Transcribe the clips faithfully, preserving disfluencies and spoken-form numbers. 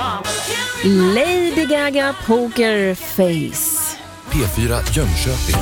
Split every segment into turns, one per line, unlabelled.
Lady Gaga, Poker Face.
P fyra Jönköping.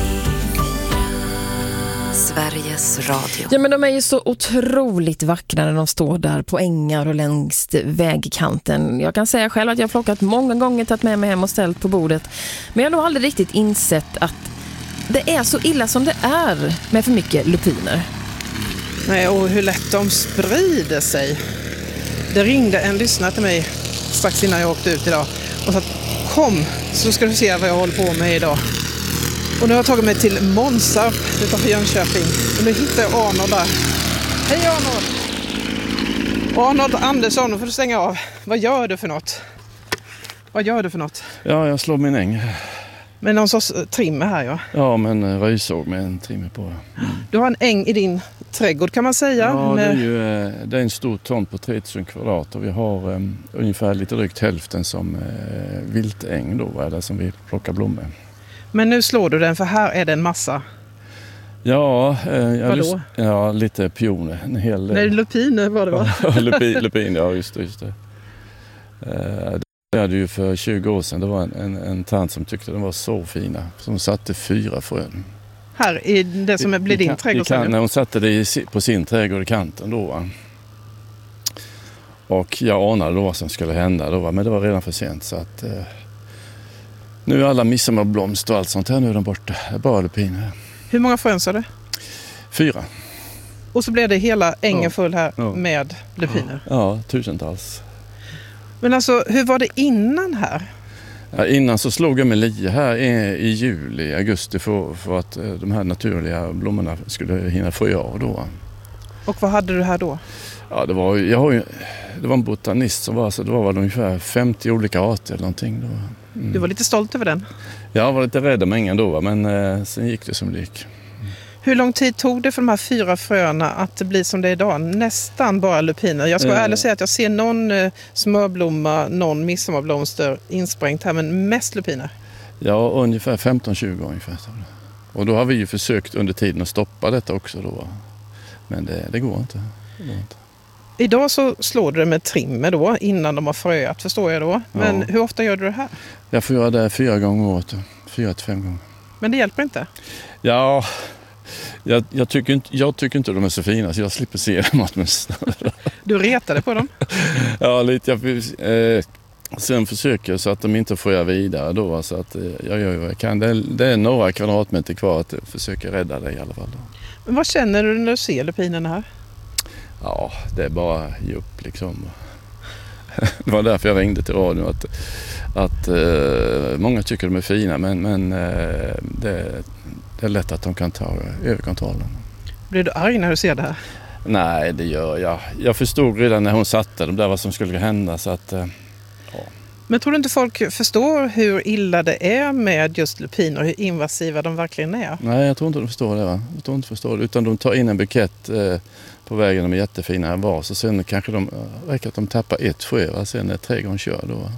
Sveriges Radio.
Ja, men de är ju så otroligt vackra när de står där på ängar och längs vägkanten. Jag kan säga själv att jag har plockat många gånger, tagit med mig hem och ställt på bordet. Men jag har nog aldrig riktigt insett att det är så illa som det är med för mycket lupiner.
Nej, och hur lätt de sprider sig. Det ringde en lyssnare till mig strax innan jag åkte ut idag och sa att kom så ska du se vad jag håller på med idag. Och nu har jag tagit mig till Månsarp utanför Jönköping. Och nu hittar jag Arnold där. Hej Arnold! Arnold Andersson, nu får du stänga av. Vad gör du för något? Vad gör du för något?
Ja, jag slår min äng.
Med någon sorts trimmer här, ja.
Ja, med en röjsåg med en trimmer på. Mm.
Du har en äng i din trädgård kan man säga.
Ja,
med...
det, är ju, det är en stor tomt på tre tusen kvadrat och vi har um, ungefär lite drygt hälften som uh, viltäng då, eller som vi plockar blommor. Men
nu slår du den för här är det en massa.
Ja, uh, jag
Vadå?
Lyst, ja, lite pioner. En hel,
Nej, lupiner var det va?
lupin, lupin, ja just det. Just det. Uh, det hade ju för tjugo år sedan, det var en, en, en tant som tyckte de var så fina. Som satte fyra frön.
Här i det som blir din trädgård?
Kan, när hon satte det i, på sin trädgård i kanten då. Va? Och jag anade då vad som skulle hända då, va? Men det var redan för sent så att eh, nu är alla midsommarblomster och allt sånt här nu är de borta. Det är bara lupiner.
Hur många frön sa du?
Fyra.
Och så blev det hela ängen
ja.
full här
ja.
med lupiner?
Ja, ja, tusentals.
Men alltså, hur var det innan här?
Ja, innan så slog jag med lia här i, i juli, augusti för, för att de här naturliga blommorna skulle hinna få av då.
Och vad hade du här då?
Ja, det var, jag har ju, det var en botanist som var så det var väl ungefär femtio olika arter eller någonting då.
Mm. Du var lite stolt över den?
Jag var lite rädd om ängen då, men eh, sen gick det som det gick.
Hur lång tid tog det för de här fyra fröna att det blir som det är idag? Nästan bara lupiner. Jag ska uh. ärligt säga att jag ser någon eh, smörblomma, någon midsommarblomster insprängt här, men mest lupiner.
Ja, ungefär femton tjugo ungefär. Och då har vi ju försökt under tiden att stoppa detta också då. Men det, det, går inte. det går inte.
Idag så slår du det med trimmer då, innan de har fröat, förstår jag då. Men ja. Hur ofta gör du det här?
Jag får göra det fyra gånger året. Fyra till fem gånger.
Men det hjälper inte?
Ja... Jag, jag, tycker inte, jag tycker inte de är så fina så jag slipper se dem.
Du retade på dem?
Ja, lite. Jag, eh, sen försöker jag så att de inte får jag vidare då. Så att, eh, jag gör vad jag kan. Det är, det är några kvadratmeter kvar att försöka rädda det i alla fall. Då.
Men vad känner du när du ser lupinerna här?
Ja, det är bara att ge upp liksom. Det var därför jag ringde till radion. Att, att eh, många tycker de är fina men, men eh, det Det är lätt att de kan ta över kontrollen.
Blir du arg när du ser det här?
Nej, det gör jag. Jag förstod redan när hon satte dem där vad som skulle hända. Så att, ja.
Men tror du inte folk förstår hur illa det är med just lupiner och hur invasiva de verkligen är?
Nej, jag tror inte de förstår det. Va? Jag tror inte de förstår det. Utan de tar in en bukett eh, på vägen, de är jättefina här var. Så sen kanske de räcker att de tappar ett frö. Va? Sen är trädgården kör då.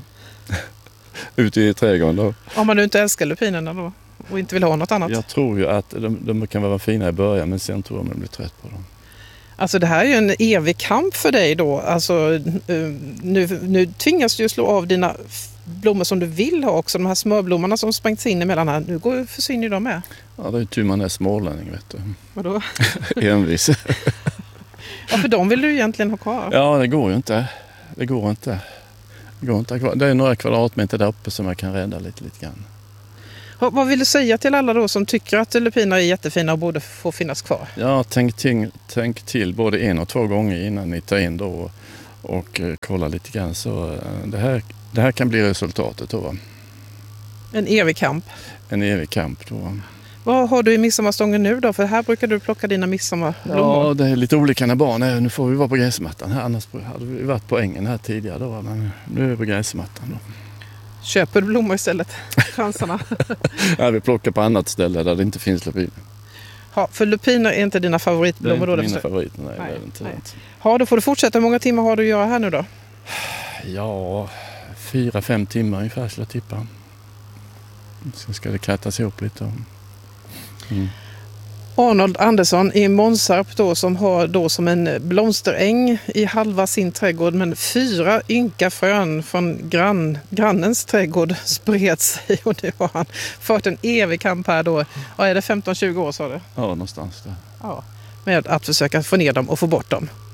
Ute i trädgården då.
Om man nu inte älskar lupinerna då? Och inte vill ha något annat?
Jag tror ju att de, de kan vara fina i början men sen tror jag man blir trött på dem.
Alltså det här är ju en evig kamp för dig då. Alltså nu, nu tvingas du ju slå av dina blommor som du vill ha också. De här smörblommorna som sprängts in emellan här. Nu går, försvinner ju de med.
Ja, det är ju tur man är smålänning vet du.
Vadå?
Envis.
Ja, för de vill du egentligen ha kvar.
Ja, det går ju inte. Det går inte. Det går inte. Det är några kvadratmeter där uppe som jag kan rädda lite, lite grann.
Vad vill du säga till alla då som tycker att lupiner är jättefina och borde få finnas kvar?
Ja, tänk till, tänk till både en och två gånger innan ni tar in då och, och uh, kolla lite grann. Så uh, det, här, det här kan bli resultatet då. Va?
En evig kamp?
En evig kamp då. Va?
Vad har du i midsommarstången nu då? För här brukar du plocka dina midsomarblommor.
Ja, det är lite olika när barn är. Nu får vi vara på gräsmattan här. Annars hade vi varit på ängen här tidigare då. Men nu är vi på gräsmattan då.
Köper du blommor istället? Chansarna.
Ja, vi plockar på annat ställe där det inte finns lupiner.
Ja, för lupiner är inte dina favoritblommor då?
Det är inte mina favoriter, nej. nej, det är inte
nej. Ja, då får du fortsätta. Hur många timmar har du att göra här nu då?
Ja, fyra, fem timmar ungefär skulle jag tippa. Sen ska det kattas ihop lite. Mm.
Arnold Andersson i Månsarp då, som har då som en blomsteräng i halva sin trädgård, men fyra ynka frön från grann, grannens trädgård spred sig, och nu har han fört en evig kamp här då. Ja, är det femton tjugo år sa du?
Ja, någonstans där.
Ja, med att försöka få ner dem och få bort dem.